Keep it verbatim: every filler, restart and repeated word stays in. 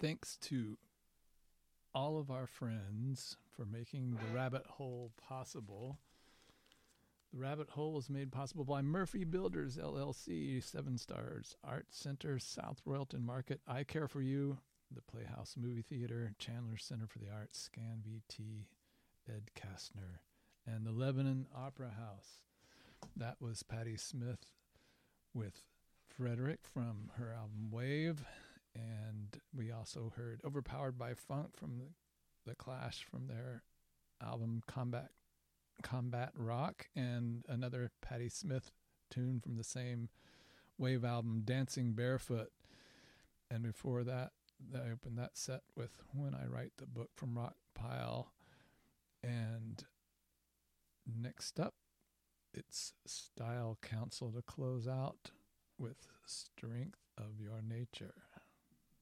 Thanks to all of our friends for making the rabbit hole possible. The rabbit hole was made possible by Murphy Builders, L L C, Seven Stars, Art Center, South Royalton Market, I Care For You, the Playhouse Movie Theater, Chandler Center for the Arts, Scan V T, Ed Kastner, and the Lebanon Opera House. That was Patti Smith with Frederick from her album Wave. And we also heard Overpowered by Funk from the, the Clash from their album Combat Combat Rock, and another Patti Smith tune from the same Wave album, Dancing Barefoot. And before that, I opened that set with When I Write the Book from Rock Pile. And next up, it's Style Council to close out with Strength of Your Nature.